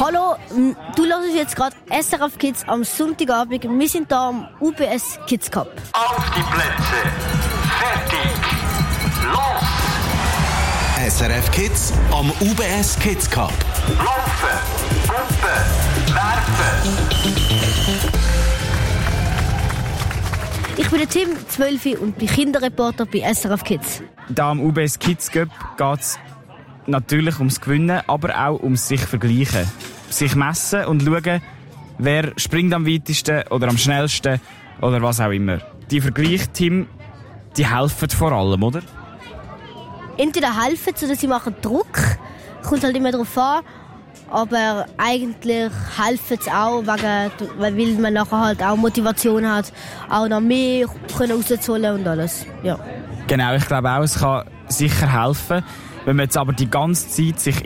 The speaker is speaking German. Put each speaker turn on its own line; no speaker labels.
Hallo, du hörst jetzt gerade SRF Kids am Sonntagabend. Wir sind hier am UBS Kids Cup.
Auf die Plätze, fertig, los!
SRF Kids am UBS Kids Cup.
Laufen, Pumpen, werfen.
Ich bin der Tim, 12 und bin Kinderreporter bei SRF Kids.
Da am UBS Kids Cup geht es natürlich ums Gewinnen, aber auch ums sich vergleichen. Sich messen und schauen, wer springt am weitesten oder am schnellsten oder was auch immer. Die Vergleiche, Tim, die helfen vor allem, oder?
Entweder helfen sie, oder sie machen Druck. Kommt halt immer darauf an. Aber eigentlich helfen sie auch, weil man nachher halt auch Motivation hat, auch noch mehr rauszuholen und alles. Ja.
Genau, ich glaube auch, es kann sicher helfen. Wenn man jetzt aber die ganze Zeit sich